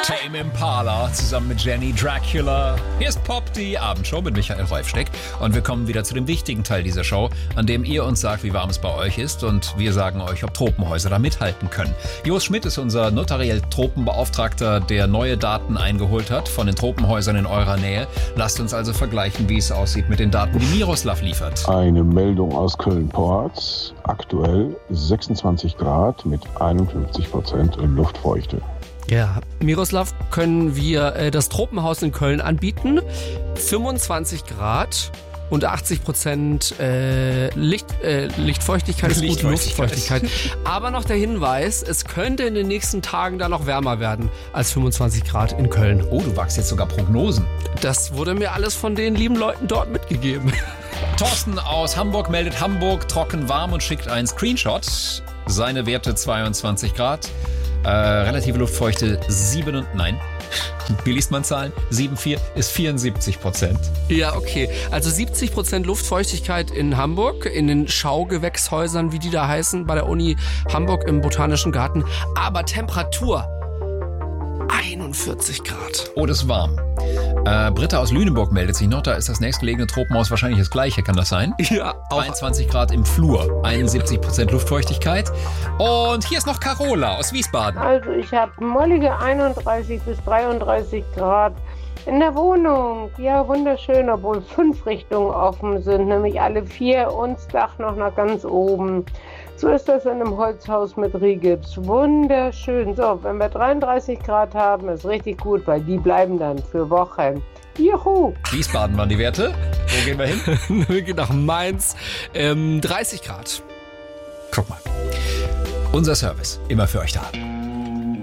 Tame Impala zusammen mit Jenny Dracula. Hier ist Pop, die Abendshow mit Michael Rolfsteck. Und wir kommen wieder zu dem wichtigen Teil dieser Show, an dem ihr uns sagt, wie warm es bei euch ist. Und wir sagen euch, ob Tropenhäuser da mithalten können. Jos Schmidt ist unser notariell Tropenbeauftragter, der neue Daten eingeholt hat von den Tropenhäusern in eurer Nähe. Lasst uns also vergleichen, wie es aussieht mit den Daten, die Miroslav liefert. Eine Meldung aus Köln-Porz. Aktuell 26 Grad mit 51% Luftfeuchte. Ja, Miroslav, können wir das Tropenhaus in Köln anbieten. 25 Grad und 80% Lichtfeuchtigkeit ist gut, Luftfeuchtigkeit. Aber noch der Hinweis, es könnte in den nächsten Tagen da noch wärmer werden als 25 Grad in Köln. Oh, du wagst jetzt sogar Prognosen. Das wurde mir alles von den lieben Leuten dort mitgegeben. Thorsten aus Hamburg meldet Hamburg trocken warm und schickt einen Screenshot. Seine Werte 22 Grad. Relative Luftfeuchte 7 und nein. Wie liest man Zahlen? 7,4 ist 74%. Ja, okay. Also 70% Luftfeuchtigkeit in Hamburg, in den Schaugewächshäusern, wie die da heißen, bei der Uni Hamburg im Botanischen Garten. Aber Temperatur 41 Grad. Oh, das ist warm. Britta aus Lüneburg meldet sich noch. Da ist das nächstgelegene Tropenhaus wahrscheinlich das gleiche. Kann das sein? Ja, auch. 23 Grad im Flur, 71% Luftfeuchtigkeit. Und hier ist noch Carola aus Wiesbaden. Also ich habe mollige 31 bis 33 Grad in der Wohnung. Ja, wunderschön, obwohl 5 Richtungen offen sind, nämlich alle 4 und das Dach noch nach ganz oben. So ist das in einem Holzhaus mit Rigips. Wunderschön. So, wenn wir 33 Grad haben, ist richtig gut, weil die bleiben dann für Wochen. Juhu! Wiesbaden waren die Werte. Wo gehen wir hin? Wir gehen nach Mainz. 30 Grad. Guck mal. Unser Service, immer für euch da.